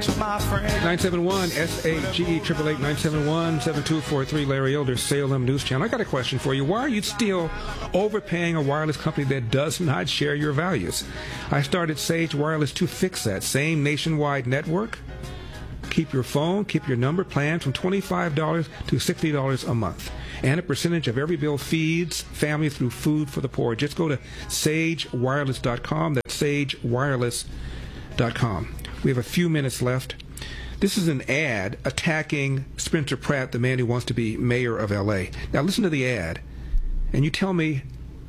my friend. 971 SAGE 888-971-7243 Larry Elder, Salem News Channel. I got a question for you. Why are you still overpaying a wireless company that does not share your values? I started Sage Wireless to fix that. Same nationwide network. Keep your phone, keep your number, plan from $25 to $60 a month. And a percentage of every bill feeds family through food for the poor. Just go to sagewireless.com. That's sagewireless.com. We have a few minutes left. This is an ad attacking Spencer Pratt, the man who wants to be mayor of L.A. Now listen to the ad, and you tell me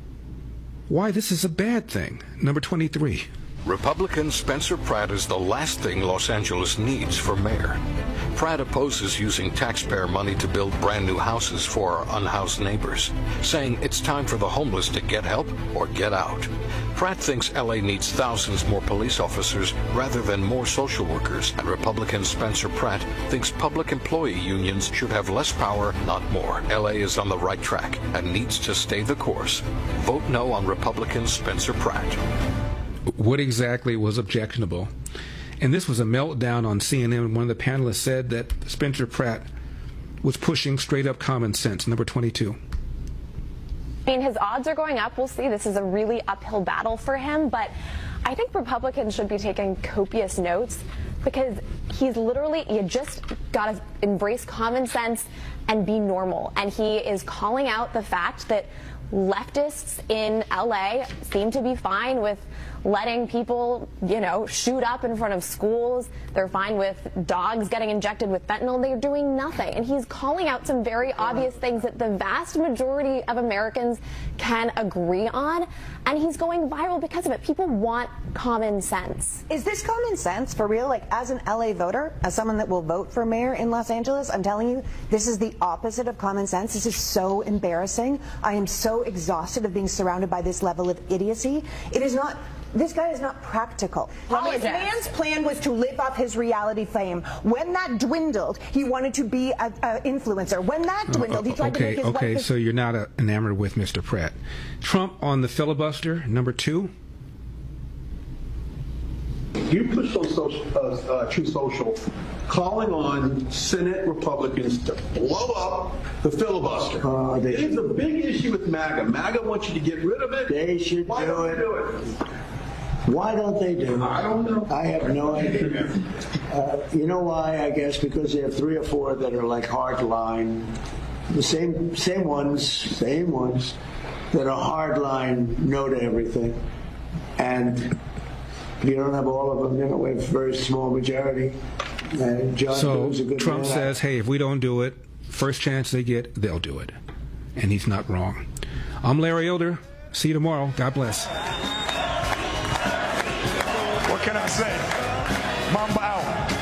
why this is a bad thing. Number 23. Republican Spencer Pratt is the last thing Los Angeles needs for mayor. Pratt opposes using taxpayer money to build brand new houses for our unhoused neighbors, saying it's time for the homeless to get help or get out. Pratt thinks LA needs thousands more police officers rather than more social workers, and Republican Spencer Pratt thinks public employee unions should have less power, not more. LA is on the right track and needs to stay the course. Vote no on Republican Spencer Pratt. What exactly was objectionable? And this was a meltdown on CNN. One of the panelists said that Spencer Pratt was pushing straight-up common sense. Number 22. I mean, his odds are going up. We'll see. This is a really uphill battle for him. But I think Republicans should be taking copious notes because you just got to embrace common sense and be normal. And he is calling out the fact that leftists in LA seem to be fine with letting people, shoot up in front of schools. They're fine with dogs getting injected with fentanyl. They're doing nothing. And he's calling out some very obvious things that the vast majority of Americans can agree on. And he's going viral because of it. People want common sense. Is this common sense for real? Like, as an LA voter, as someone that will vote for mayor in Los Angeles, I'm telling you, this is the opposite of common sense. This is so embarrassing. I am so exhausted of being surrounded by this level of idiocy. It is not. This guy is not practical. His man's plan was to live up his reality fame. When that dwindled, he wanted to be an influencer. When that dwindled, he tried to make his wife... Okay, so you're not enamored with Mr. Pratt. Trump on the filibuster, number 2. You pushed on Truth Social, calling on Senate Republicans to blow up the filibuster. It's a big issue with MAGA. MAGA wants you to get rid of it. They should do it. Why don't they do it? I don't know. I have no idea. You know why? I guess because they have 3 or 4 that are like hardline, the same ones that are hardline, no to everything, and if you don't have all of them, we have a very small majority. So Trump says, hey, if we don't do it, first chance they get, they'll do it. And he's not wrong. I'm Larry Elder. See you tomorrow. God bless. What can I say? Mamba out.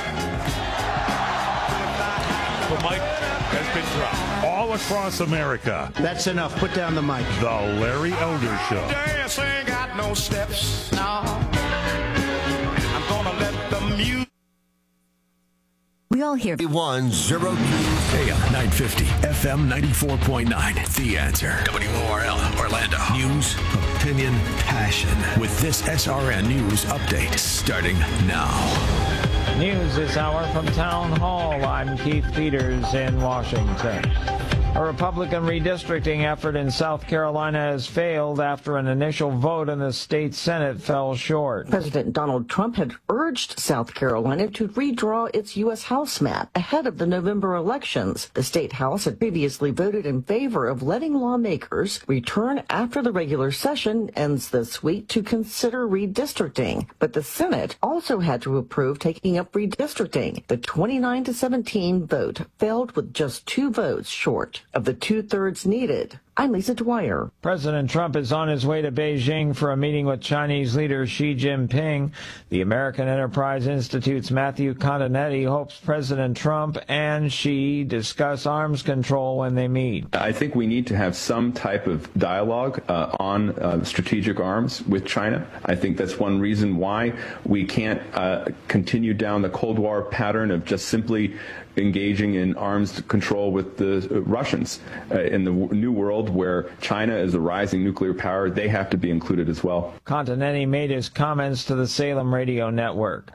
The mic has been dropped all across America. That's enough. Put down the mic. The Larry Elder Show. Dance ain't got no steps now. I'm gonna let the music. We all hear 102 AM 950, FM 94.9. The Answer. WORL, Orlando. News, opinion, passion. With this SRN News update starting now. News this hour from Town Hall. I'm Keith Peters in Washington. A Republican redistricting effort in South Carolina has failed after an initial vote in the state Senate fell short. President Donald Trump had urged South Carolina to redraw its U.S. House map ahead of the November elections. The state House had previously voted in favor of letting lawmakers return after the regular session ends this week to consider redistricting. But the Senate also had to approve taking up redistricting. The 29-17 vote failed with just 2 votes short of the 2/3 needed. I'm Lisa Dwyer. President Trump is on his way to Beijing for a meeting with Chinese leader Xi Jinping. The American Enterprise Institute's Matthew Continetti hopes President Trump and Xi discuss arms control when they meet. I think we need to have some type of dialogue on strategic arms with China. I think that's one reason why we can't continue down the Cold War pattern of just simply engaging in arms control with the Russians. In the new world where China is a rising nuclear power, they have to be included as well. Continetti made his comments to the Salem radio network.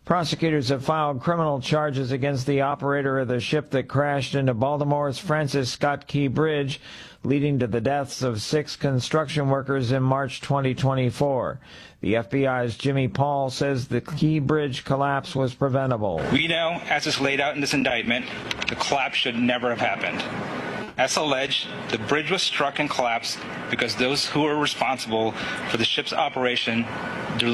Prosecutors have filed criminal charges against the operator of the ship that crashed into Baltimore's Francis Scott Key Bridge, leading to the deaths of 6 construction workers in March 2024. The FBI's Jimmy Paul says the Key Bridge collapse was preventable. We know, as is laid out in this indictment, the collapse should never have happened. As alleged, the bridge was struck and collapsed because those who were responsible for the ship's operation